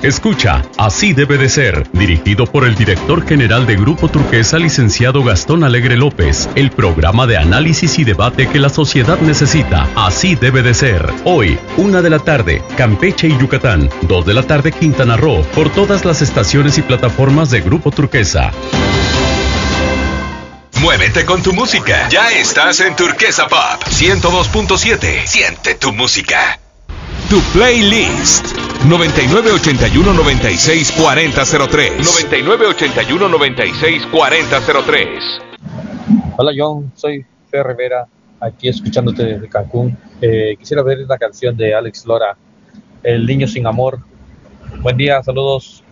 Escucha, Así debe de ser, dirigido por el director general de Grupo Turquesa, licenciado Gastón Alegre López, el programa de análisis y debate que la sociedad necesita. Así debe de ser. Hoy, 1 de la tarde, Campeche y Yucatán, 2 de la tarde, Quintana Roo, por todas las estaciones y plataformas de Grupo Turquesa. Muévete con tu música. Ya estás en Turquesa Pop 102.7. Siente tu música. Tu playlist 9981-964003. 9981-964003. Hola John, soy Fer Rivera, aquí escuchándote desde Cancún. Quisiera ver la canción de Alex Lora, El Niño Sin Amor. Buen día, saludos.